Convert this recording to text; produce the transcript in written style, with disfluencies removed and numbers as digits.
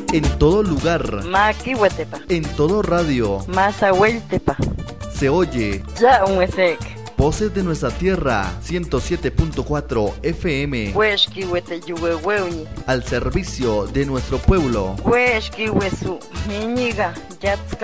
En todo lugar, Maquihuetepa, en todo radio, Mazahueltepa, se oye Ya Umesek, Voces de nuestra tierra, 107.4 FM, Hueshkihuete Yuwehueuni, al servicio de nuestro pueblo. Hueshkihuesu, Miñiga, Yatska.